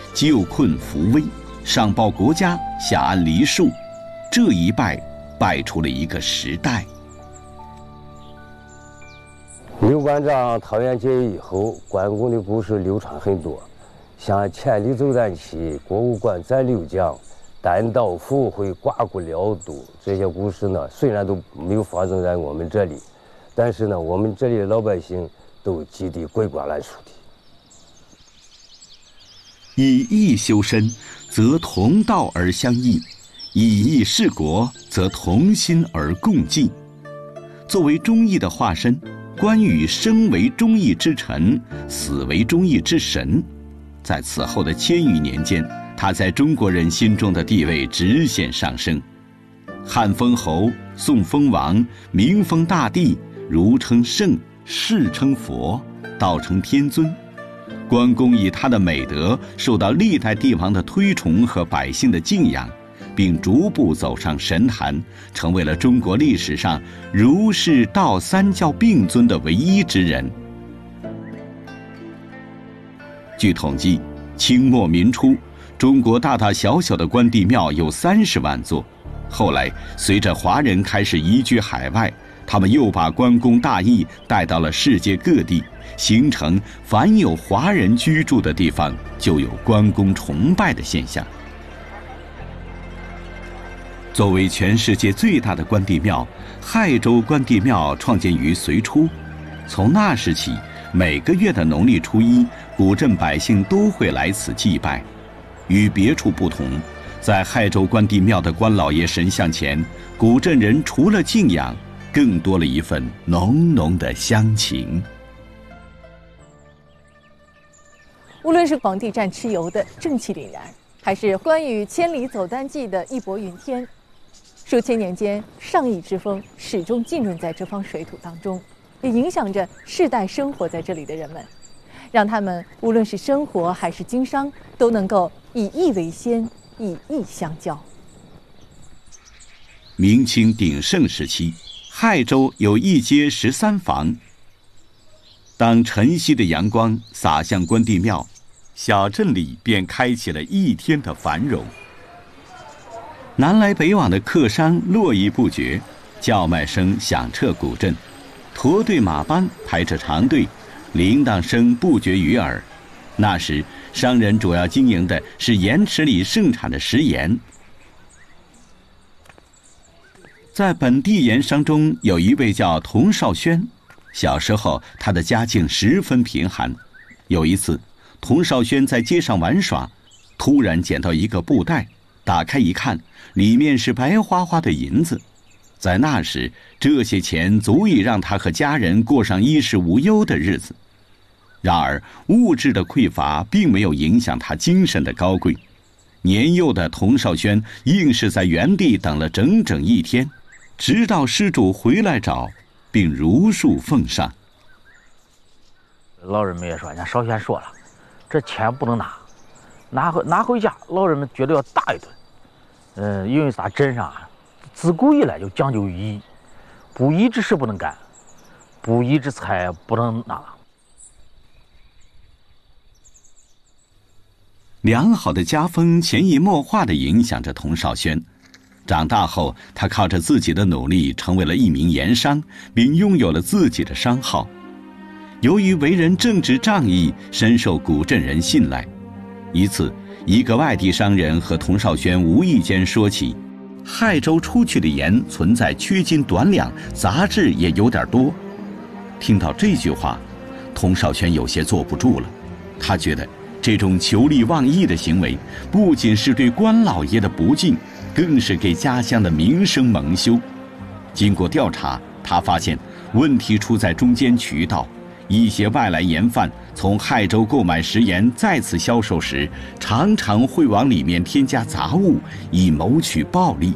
救困扶危，上报国家，下安黎庶。这一拜，拜出了一个时代。 刘关张桃园结义以后，关公的故事流传很多，像千里走单骑、过五关斩六将、单刀赴会、刮骨疗毒这些故事呢，虽然都没有发生在我们这里，但是呢，我们这里的老百姓都记得鬼怪乱术的。 以义修身，则同道而相益；以义治国，则同心而共济。作为忠义的化身，关羽生为忠义之臣，死为忠义之神。在此后的千余年间，他在中国人心中的地位直线上升。汉封侯，宋封王，明封大帝，儒称圣，释称佛，道成天尊。关公以他的美德受到历代帝王的推崇和百姓的敬仰，并逐步走上神坛，成为了中国历史上儒释道三教并尊的唯一之人。据统计，清末民初，中国大大小小的关帝庙有30万座。后来，随着华人开始移居海外，他们又把关公大义带到了世界各地，形成凡有华人居住的地方就有关公崇拜的现象。作为全世界最大的关帝庙，亥州关帝庙创建于隋初。从那时起，每个月的农历初一，古镇百姓都会来此祭拜。与别处不同，在亥州关帝庙的关老爷神像前，古镇人除了敬仰，更多了一份浓浓的乡情。 无论是黄帝战蚩尤的正气凛然，还是关羽千里走单骑的义薄云天，数千年间，上义之风始终浸润在这方水土当中，也影响着世代生活在这里的人们，让他们无论是生活还是经商，都能够以义为先，以义相交。 明清鼎盛时期，亥州有一街13坊。当晨曦的阳光洒向关帝庙，小镇里便开启了一天的繁荣。南来北往的客商络绎不绝，叫卖声响彻古镇，驼队马班排着长队，铃铛声不绝于耳。那时，商人主要经营的是盐池里盛产的食盐。在本地盐商中，有一位叫童少轩。小时候，他的家境十分贫寒。有一次，童少轩在街上玩耍，突然捡到一个布袋，打开一看，里面是白花花的银子。在那时，这些钱足以让他和家人过上衣食无忧的日子。然而，物质的匮乏并没有影响他精神的高贵。年幼的童少轩硬是在原地等了整整一天，直到施主回来找，并如数奉上。 老人们也说，人家少轩说了，这钱不能拿回家，老人们绝对要打一顿。因为咱镇上自古以来就讲究义，不义之事不能干，不义之财不能拿。 良好的家风潜移默化地影响着童少轩。长大后，他靠着自己的努力成为了一名盐商，并拥有了自己的商号。由于为人正直仗义，深受古镇人信赖。一次，一个外地商人和童少轩无意间说起，亥州出去的盐存在缺斤短两，杂质也有点多。听到这句话，童少轩有些坐不住了。他觉得这种求利忘义的行为，不仅是对关老爷的不敬，更是给家乡的名声蒙羞。经过调查，他发现问题出在中间渠道。一些外来盐贩从亥州购买食盐再次销售时，常常会往里面添加杂物，以谋取暴利。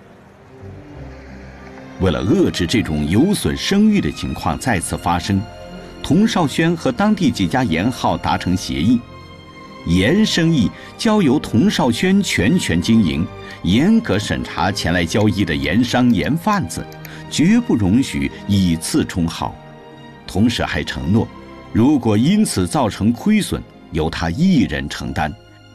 为了遏制这种有损声誉的情况再次发生，童少轩和当地几家盐号达成协议，盐生意交由童少轩全权经营，严格审查前来交易的盐商盐贩子，绝不容许以次充好。同时还承诺，如果因此造成亏损，由他一人承担。